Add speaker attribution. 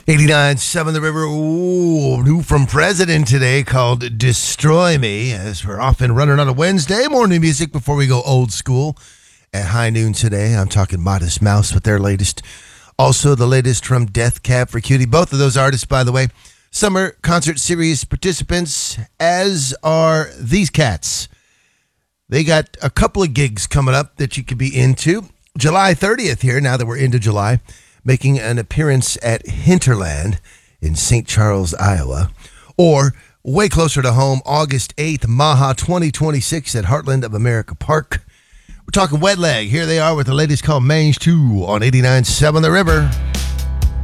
Speaker 1: 89.7 The River. Ooh, new from President today called Destroy Me, as we're off and running on a Wednesday. More new music before we go old school at high noon today. I'm talking Modest Mouse with their latest. Also, the latest from Death Cab for Cutie. Both of those artists, by the way, summer concert series participants, as are these cats. They got a couple of gigs coming up that you could be into. July 30th here, now that we're into July, making an appearance at Hinterland in St. Charles, Iowa. Or way closer to home, August 8th, Maha 2026 at Heartland of America Park. We're talking Wet Leg. Here they are with the latest called Mange 2 on 89.7 The River.